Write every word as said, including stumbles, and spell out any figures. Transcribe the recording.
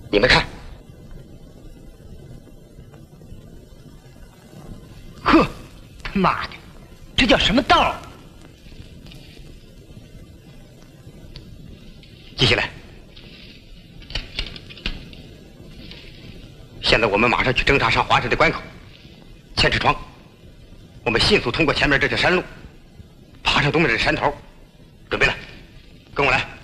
你们看， 呵，他妈的，这叫什么道？ 记下来。现在我们马上去侦查上华山的关口。千尺窗，我们迅速通过前面这条山路，爬上东面的山头。准备了，跟我来。